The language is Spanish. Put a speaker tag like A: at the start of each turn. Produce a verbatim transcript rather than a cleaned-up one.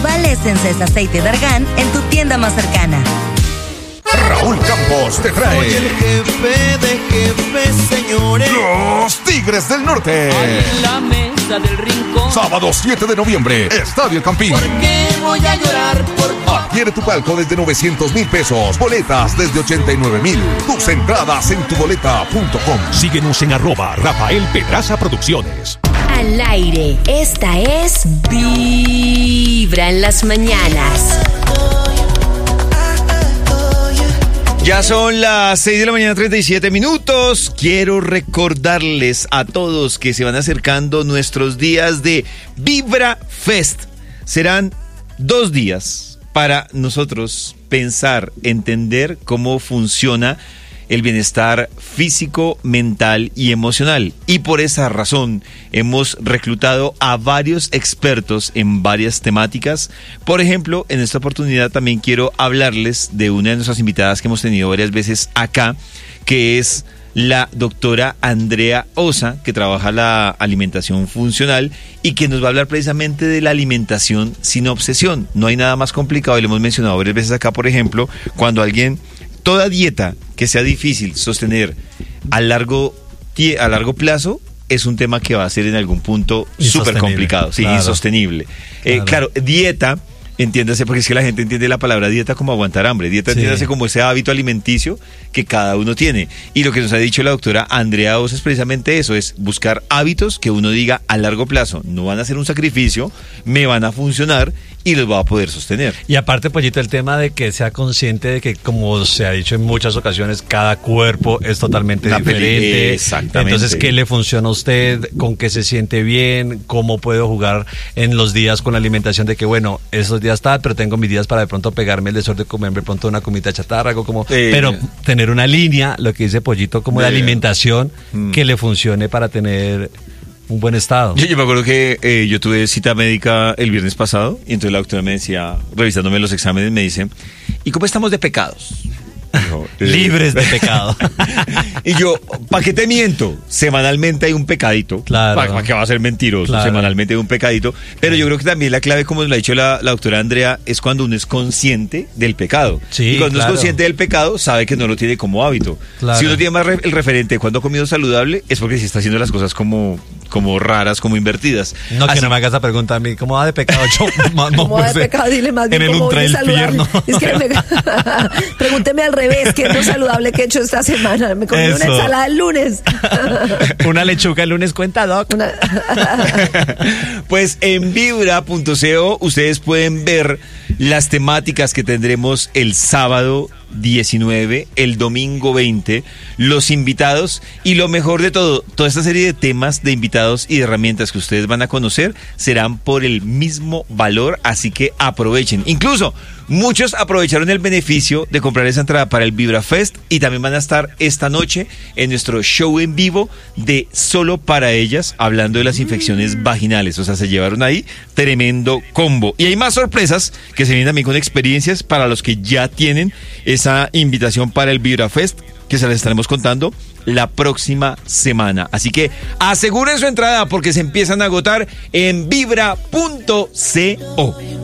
A: Herbal Essence es aceite de argán en tu tienda más cercana.
B: Raúl Campos te trae.
C: Soy el jefe de jefes, señores.
B: Los Tigres del Norte.
D: En la mesa del rincón.
B: Sábado siete de noviembre, Estadio Campín.
C: ¿Por qué voy a llorar por ti?
B: Adquiere tu palco desde novecientos mil pesos. Boletas desde ochenta y nueve mil. Tus entradas en tuboleta punto com.
E: Síguenos en arroba Rafael Pedraza Producciones.
F: Al aire, esta es Vibra en las mañanas.
G: Ya son las seis de la mañana, treinta y siete minutos. Quiero recordarles a todos que se van acercando nuestros días de Vibra Fest. Serán dos días para nosotros pensar, entender cómo funciona el bienestar físico, mental y emocional. Y por esa razón hemos reclutado a varios expertos en varias temáticas. Por ejemplo, en esta oportunidad también quiero hablarles de una de nuestras invitadas que hemos tenido varias veces acá, que es la doctora Andrea Osa, que trabaja la alimentación funcional y que nos va a hablar precisamente de la alimentación sin obsesión. No hay nada más complicado, y lo hemos mencionado varias veces acá, por ejemplo, cuando alguien... Toda dieta que sea difícil sostener a largo, a largo plazo es un tema que va a ser en algún punto súper complicado, sí, claro. Insostenible. Eh, claro. claro, dieta, entiéndase, porque es que la gente entiende la palabra dieta como aguantar hambre. Dieta, sí. Entiéndase como ese hábito alimenticio que cada uno tiene. Y lo que nos ha dicho la doctora Andrea Osa es precisamente eso, es buscar hábitos que uno diga a largo plazo, no van a ser un sacrificio, me van a funcionar y los va a poder sostener.
H: Y aparte, Pollito, el tema de que sea consciente de que, como se ha dicho en muchas ocasiones, cada cuerpo es totalmente La diferente.
G: Exactamente.
H: Entonces, ¿qué le funciona a usted? ¿Con qué se siente bien? ¿Cómo puedo jugar en los días con la alimentación? De que, bueno, esos días está, pero tengo mis días para de pronto pegarme el desorden de comerme de pronto una comida chatarra, algo como... Eh, pero tener una línea, lo que dice Pollito, como eh, de alimentación mm. que le funcione para tener... un buen estado.
G: Yo, yo me acuerdo que eh, yo tuve cita médica el viernes pasado y entonces la doctora me decía, revisándome los exámenes, me dice, ¿y cómo estamos de pecados?
H: Yo, eh, libres de pecado.
G: Y yo, ¿para qué te miento? Semanalmente hay un pecadito.
H: Claro.
G: ¿Para pa qué va a ser mentiroso?
H: Claro.
G: Semanalmente hay un pecadito. Pero yo creo que también la clave, como lo ha dicho la, la doctora Andrea, es cuando uno es consciente del pecado.
H: Sí,
G: y cuando
H: claro.
G: es consciente del pecado, sabe que no lo tiene como hábito. Claro. Si uno tiene más re el referente de cuando ha comido saludable, es porque sí está haciendo las cosas como, como raras, como invertidas.
H: No,
G: Así,
H: que no me hagas esa pregunta a mí. ¿Cómo va de pecado? Yo, no,
I: ¿Cómo va de pecado? Dile más bien
H: en el
I: cómo
H: ultra
I: voy
H: del
I: saludable.
H: infierno.
I: Es que me... Pregúnteme al revés, ¿qué es lo saludable que he hecho esta semana? Me comí Eso. una ensalada el lunes.
H: Una lechuga el lunes, cuenta, Doc.
I: Una...
G: Pues en vibra punto co ustedes pueden ver las temáticas que tendremos el sábado diecinueve, el domingo veinte, los invitados y lo mejor de todo, toda esta serie de temas, de invitados y de herramientas que ustedes van a conocer serán por el mismo valor, así que aprovechen. Incluso muchos aprovecharon el beneficio de comprar esa entrada para el Vibra Fest y también van a estar esta noche en nuestro show en vivo de Solo para Ellas, hablando de las infecciones vaginales. O sea, se llevaron ahí tremendo combo. Y hay más sorpresas que se vienen también con experiencias para los que ya tienen esa invitación para el Vibra Fest, que se las estaremos contando la próxima semana. Así que aseguren su entrada porque se empiezan a agotar en vibra punto co.